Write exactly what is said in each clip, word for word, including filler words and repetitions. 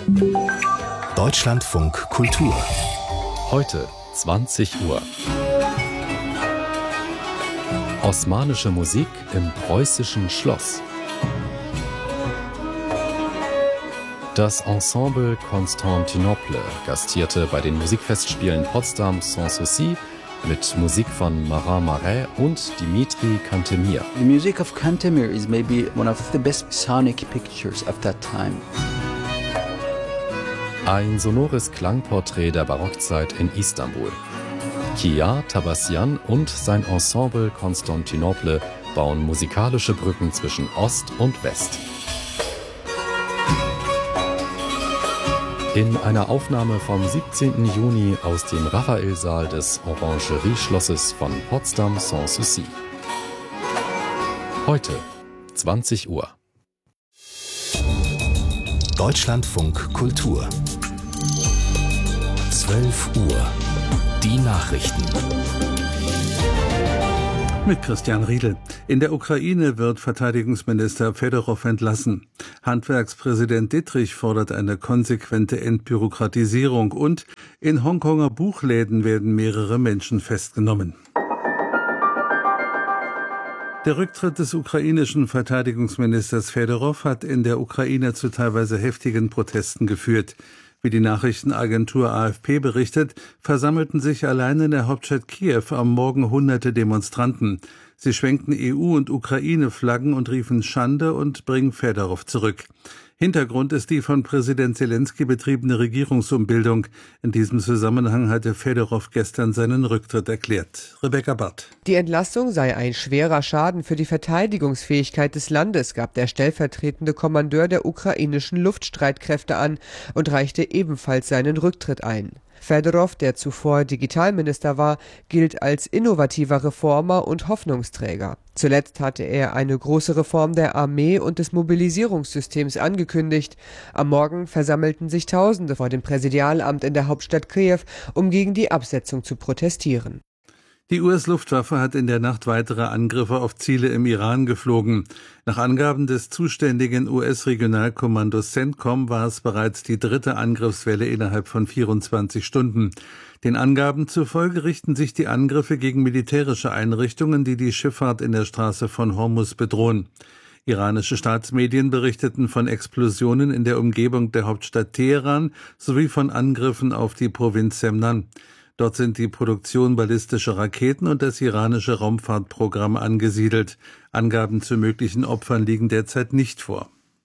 Deutschlandfunk Kultur. Heute zwanzig Uhr. Osmanische Musik im preußischen Schloss. Das Ensemble Constantinople gastierte bei den Musikfestspielen Potsdam Sans Souci mit Musik von Marin Marais und Dimitri Cantemir. The music of Cantemir is maybe one of the best sonic pictures of that time. Ein sonores Klangporträt der Barockzeit in Istanbul. Kia Tabassian und sein Ensemble Constantinople bauen musikalische Brücken zwischen Ost und West. In einer Aufnahme vom siebzehnten Juni aus dem Raphaelsaal des Orangerie-Schlosses von Potsdam Sans Souci. Heute zwanzig Uhr. Deutschlandfunk Kultur. zwölf Uhr. Die Nachrichten. Mit Christian Riedel. In der Ukraine wird Verteidigungsminister Fedorow entlassen. Handwerkspräsident Dittrich fordert eine konsequente Entbürokratisierung und in Hongkonger Buchläden werden mehrere Menschen festgenommen. Der Rücktritt des ukrainischen Verteidigungsministers Fedorow hat in der Ukraine zu teilweise heftigen Protesten geführt. Wie die Nachrichtenagentur A F P berichtet, versammelten sich allein in der Hauptstadt Kiew am Morgen hunderte Demonstranten. Sie schwenkten E U- und Ukraine-Flaggen und riefen Schande und bringen Fedorow zurück. Hintergrund ist die von Präsident Selenskyj betriebene Regierungsumbildung. In diesem Zusammenhang hatte Fedorow gestern seinen Rücktritt erklärt. Rebecca Barth. Die Entlassung sei ein schwerer Schaden für die Verteidigungsfähigkeit des Landes, gab der stellvertretende Kommandeur der ukrainischen Luftstreitkräfte an und reichte ebenfalls seinen Rücktritt ein. Fedorow, der zuvor Digitalminister war, gilt als innovativer Reformer und Hoffnungsträger. Zuletzt hatte er eine große Reform der Armee und des Mobilisierungssystems angekündigt. Am Morgen versammelten sich Tausende vor dem Präsidialamt in der Hauptstadt Kiew, um gegen die Absetzung zu protestieren. Die U S-Luftwaffe hat in der Nacht weitere Angriffe auf Ziele im Iran geflogen. Nach Angaben des zuständigen U S-Regionalkommandos CENTCOM war es bereits die dritte Angriffswelle innerhalb von vierundzwanzig Stunden. Den Angaben zufolge richten sich die Angriffe gegen militärische Einrichtungen, die die Schifffahrt in der Straße von Hormuz bedrohen. Iranische Staatsmedien berichteten von Explosionen in der Umgebung der Hauptstadt Teheran sowie von Angriffen auf die Provinz Semnan. Dort sind die Produktion ballistischer Raketen und das iranische Raumfahrtprogramm angesiedelt. Angaben zu möglichen Opfern liegen derzeit nicht vor.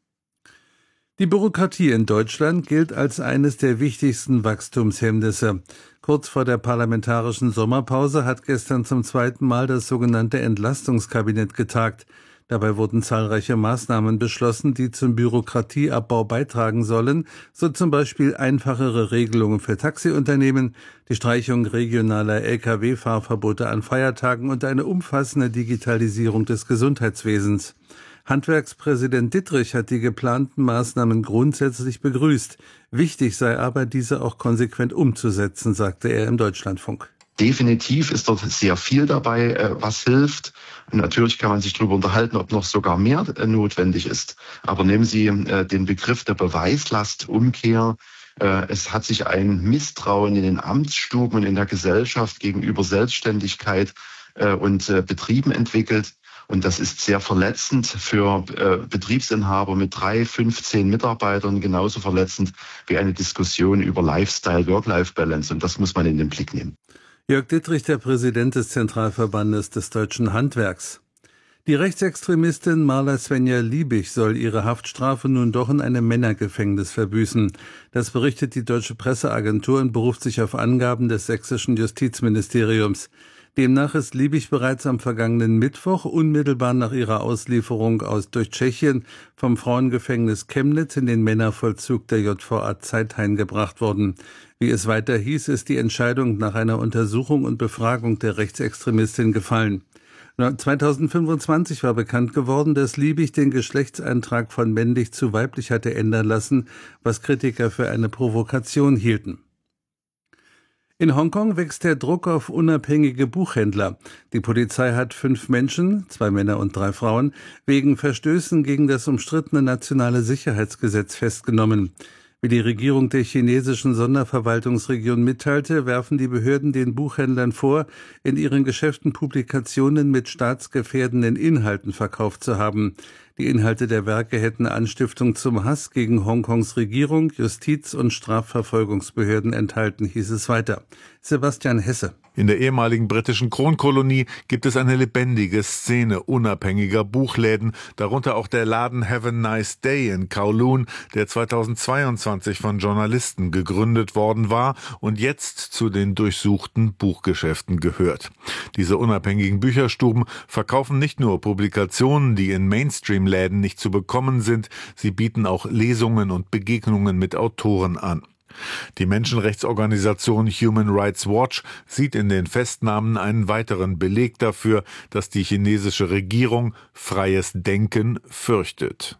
Die Bürokratie in Deutschland gilt als eines der wichtigsten Wachstumshemmnisse. Kurz vor der parlamentarischen Sommerpause hat gestern zum zweiten Mal das sogenannte Entlastungskabinett getagt. Dabei wurden zahlreiche Maßnahmen beschlossen, die zum Bürokratieabbau beitragen sollen, so zum Beispiel einfachere Regelungen für Taxiunternehmen, die Streichung regionaler L K W-Fahrverbote an Feiertagen und eine umfassende Digitalisierung des Gesundheitswesens. Handwerkspräsident Dittrich hat die geplanten Maßnahmen grundsätzlich begrüßt. Wichtig sei aber, diese auch konsequent umzusetzen, sagte er im Deutschlandfunk. Definitiv ist dort sehr viel dabei, was hilft. Natürlich kann man sich darüber unterhalten, ob noch sogar mehr notwendig ist. Aber nehmen Sie den Begriff der Beweislastumkehr. Es hat sich ein Misstrauen in den Amtsstuben und in der Gesellschaft gegenüber Selbstständigkeit und Betrieben entwickelt. Und das ist sehr verletzend für Betriebsinhaber mit drei, fünfzehn Mitarbeitern, genauso verletzend wie eine Diskussion über Lifestyle, Work-Life-Balance. Und das muss man in den Blick nehmen. Jörg Dittrich, der Präsident des Zentralverbandes des deutschen Handwerks. Die Rechtsextremistin Marla Svenja-Liebig soll ihre Haftstrafe nun doch in einem Männergefängnis verbüßen. Das berichtet die Deutsche Presseagentur und beruft sich auf Angaben des sächsischen Justizministeriums. Demnach ist Liebig bereits am vergangenen Mittwoch unmittelbar nach ihrer Auslieferung aus durch Tschechien vom Frauengefängnis Chemnitz in den Männervollzug der J V A Zeithain gebracht worden. Wie es weiter hieß, ist die Entscheidung nach einer Untersuchung und Befragung der Rechtsextremistin gefallen. zweitausendfünfundzwanzig war bekannt geworden, dass Liebig den Geschlechtseintrag von männlich zu weiblich hatte ändern lassen, was Kritiker für eine Provokation hielten. In Hongkong wächst der Druck auf unabhängige Buchhändler. Die Polizei hat fünf Menschen, zwei Männer und drei Frauen, wegen Verstößen gegen das umstrittene nationale Sicherheitsgesetz festgenommen. Wie die Regierung der chinesischen Sonderverwaltungsregion mitteilte, werfen die Behörden den Buchhändlern vor, in ihren Geschäften Publikationen mit staatsgefährdenden Inhalten verkauft zu haben. Die Inhalte der Werke hätten Anstiftung zum Hass gegen Hongkongs Regierung, Justiz- und Strafverfolgungsbehörden enthalten, hieß es weiter. Sebastian Hesse. In der ehemaligen britischen Kronkolonie gibt es eine lebendige Szene unabhängiger Buchläden, darunter auch der Laden Have a Nice Day in Kowloon, der zweitausendzweiundzwanzig von Journalisten gegründet worden war und jetzt zu den durchsuchten Buchgeschäften gehört. Diese unabhängigen Bücherstuben verkaufen nicht nur Publikationen, die in Mainstream-Läden nicht zu bekommen sind, sie bieten auch Lesungen und Begegnungen mit Autoren an. Die Menschenrechtsorganisation Human Rights Watch sieht in den Festnahmen einen weiteren Beleg dafür, dass die chinesische Regierung freies Denken fürchtet.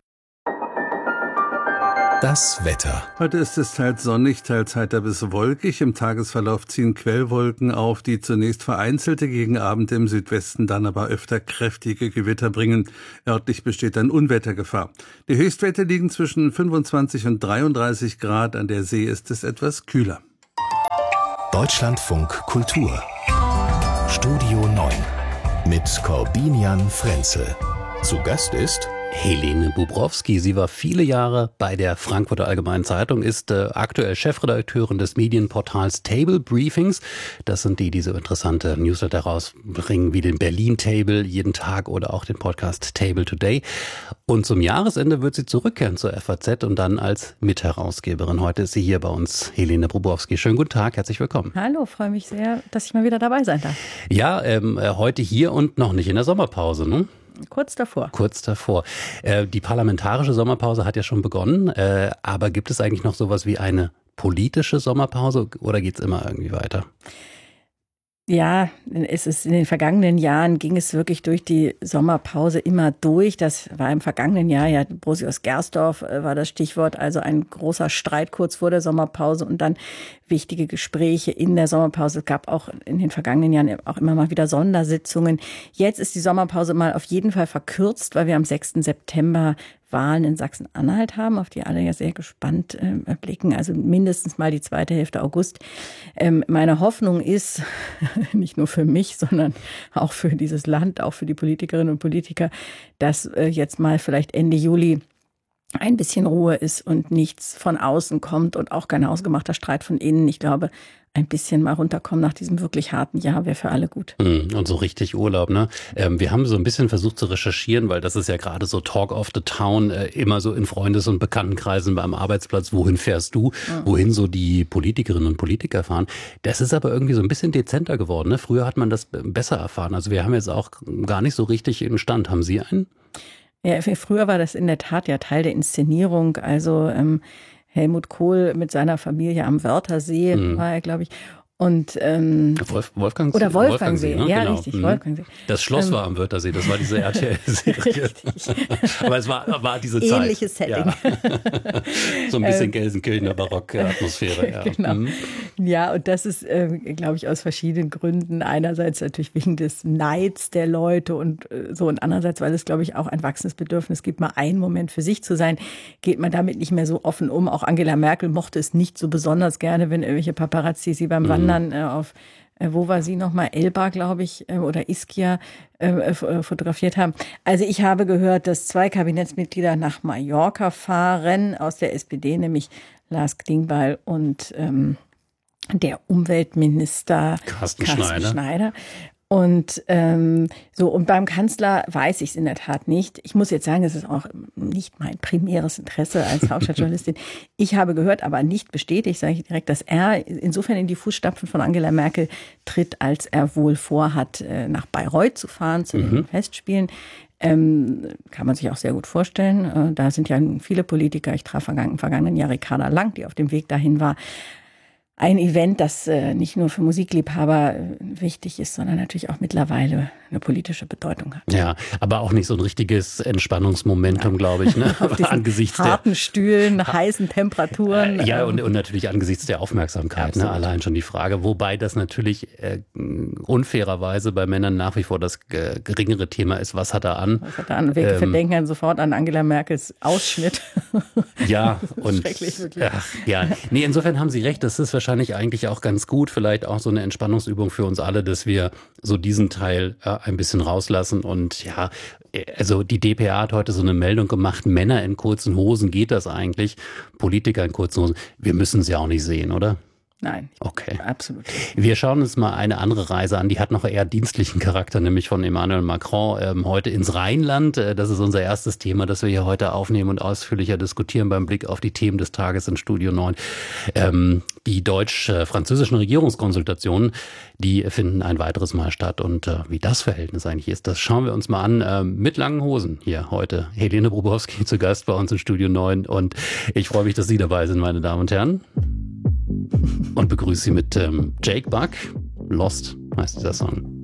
Das Wetter. Heute ist es teils sonnig, teils heiter bis wolkig. Im Tagesverlauf ziehen Quellwolken auf, die zunächst vereinzelte gegen Abend im Südwesten, dann aber öfter kräftige Gewitter bringen. Örtlich besteht dann Unwettergefahr. Die Höchstwerte liegen zwischen fünfundzwanzig und dreiunddreißig Grad. An der See ist es etwas kühler. Deutschlandfunk Kultur. Studio neun mit Corbinian Frenzel. Zu Gast ist Helene Bubrowski. Sie war viele Jahre bei der Frankfurter Allgemeinen Zeitung, ist äh, aktuell Chefredakteurin des Medienportals Table Briefings. Das sind die, die so interessante Newsletter rausbringen, wie den Berlin Table jeden Tag oder auch den Podcast Table Today. Und zum Jahresende wird sie zurückkehren zur F A Z und dann als Mitherausgeberin. Heute ist sie hier bei uns, Helene Bubrowski. Schönen guten Tag, herzlich willkommen. Hallo, freue mich sehr, dass ich mal wieder dabei sein darf. Ja, ähm, heute hier und noch nicht in der Sommerpause, ne? Kurz davor. Kurz davor. Äh, die parlamentarische Sommerpause hat ja schon begonnen, äh, aber gibt es eigentlich noch sowas wie eine politische Sommerpause oder geht es immer irgendwie weiter? Ja, es ist in den vergangenen Jahren ging es wirklich durch die Sommerpause immer durch. Das war im vergangenen Jahr ja Brosius-Gersdorf war das Stichwort, also ein großer Streit kurz vor der Sommerpause und dann wichtige Gespräche in der Sommerpause. Es gab auch in den vergangenen Jahren auch immer mal wieder Sondersitzungen. Jetzt ist die Sommerpause mal auf jeden Fall verkürzt, weil wir am sechsten September Wahlen in Sachsen-Anhalt haben, auf die alle ja sehr gespannt äh, blicken. Also mindestens mal die zweite Hälfte August. Ähm, meine Hoffnung ist, nicht nur für mich, sondern auch für dieses Land, auch für die Politikerinnen und Politiker, dass äh, jetzt mal vielleicht Ende Juli ein bisschen Ruhe ist und nichts von außen kommt und auch kein hausgemachter Streit von innen. Ich glaube, ein bisschen mal runterkommen nach diesem wirklich harten Jahr wäre für alle gut. Und so richtig Urlaub, ne? Ähm, wir haben so ein bisschen versucht zu recherchieren, weil das ist ja gerade so Talk of the Town, äh, immer so in Freundes- und Bekanntenkreisen beim Arbeitsplatz. Wohin fährst du? Ja. Wohin so die Politikerinnen und Politiker fahren? Das ist aber irgendwie so ein bisschen dezenter geworden, ne? Früher hat man das besser erfahren. Also wir haben jetzt auch gar nicht so richtig in Stand. Haben Sie einen? Ja, früher war das in der Tat ja Teil der Inszenierung. Also ähm, Helmut Kohl mit seiner Familie am Wörthersee mhm. war er, glaube ich. Und ähm, Wolf, Wolfgang oder Wolfgangsee, Wolfgangsee ne? ja, genau. Richtig, mhm. Wolfgangsee. Das Schloss ähm, war am Wörthersee, das war diese R T L-Serie. Aber es war, war diese Zeit. Ähnliches Setting. Ja. So ein bisschen Gelsenkirchener Barocke-Atmosphäre. Ja. Genau. Mhm. Ja, und das ist, äh, glaube ich, aus verschiedenen Gründen. Einerseits natürlich wegen des Neids der Leute und äh, so und andererseits, weil es, glaube ich, auch ein wachsendes Bedürfnis gibt, mal einen Moment für sich zu sein, geht man damit nicht mehr so offen um. Auch Angela Merkel mochte es nicht so besonders gerne, wenn irgendwelche Paparazzi sie beim mhm. Wandern dann auf, wo war sie nochmal, Elba, glaube ich, oder Ischia äh, fotografiert haben. Also ich habe gehört, dass zwei Kabinettsmitglieder nach Mallorca fahren, aus der S P D, nämlich Lars Klingbeil und ähm, der Umweltminister Carsten, Carsten Schneider. Schneider. Und ähm, so und beim Kanzler weiß ich es in der Tat nicht. Ich muss jetzt sagen, es ist auch nicht mein primäres Interesse als Hauptstadtjournalistin. Ich habe gehört, aber nicht bestätigt, sage ich direkt, dass er insofern in die Fußstapfen von Angela Merkel tritt, als er wohl vorhat, nach Bayreuth zu fahren zu mhm. den Festspielen. Ähm, kann man sich auch sehr gut vorstellen. Da sind ja viele Politiker. Ich traf im vergangenen Jahr Ricarda Lang, die auf dem Weg dahin war. ein Event, das äh, nicht nur für Musikliebhaber äh, wichtig ist, sondern natürlich auch mittlerweile eine politische Bedeutung hat. Ja, aber auch nicht so ein richtiges Entspannungsmomentum, glaube ich. Ne? Auf diesen angesichts harten der Stühlen, heißen Temperaturen. Äh, ja, ähm, und, und natürlich angesichts der Aufmerksamkeit. Ne? Allein schon die Frage, wobei das natürlich äh, unfairerweise bei Männern nach wie vor das äh, geringere Thema ist. Was hat er an? Was hat er an? Wir Ähm, denken dann sofort an Angela Merkels Ausschnitt. Ja, und schrecklich, wirklich. Ach, ja, nee, insofern haben Sie recht, das ist wahrscheinlich eigentlich auch ganz gut, vielleicht auch so eine Entspannungsübung für uns alle, dass wir so diesen Teil äh, ein bisschen rauslassen und ja, also die D P A hat heute so eine Meldung gemacht, Männer in kurzen Hosen, geht das eigentlich? Politiker in kurzen Hosen, wir müssen sie auch nicht sehen, oder? Nein, okay. Absolut. Wir schauen uns mal eine andere Reise an, die hat noch eher dienstlichen Charakter, nämlich von Emmanuel Macron ähm, heute ins Rheinland. Äh, das ist unser erstes Thema, das wir hier heute aufnehmen und ausführlicher diskutieren beim Blick auf die Themen des Tages in Studio neun. Ähm, die deutsch-französischen Regierungskonsultationen, die finden ein weiteres Mal statt und äh, wie das Verhältnis eigentlich ist, das schauen wir uns mal an äh, mit langen Hosen hier heute. Helene Brubowski zu Gast bei uns in Studio neun und ich freue mich, dass Sie dabei sind, meine Damen und Herren. Und begrüße Sie mit ähm, Jake Buck. Lost heißt dieser Song.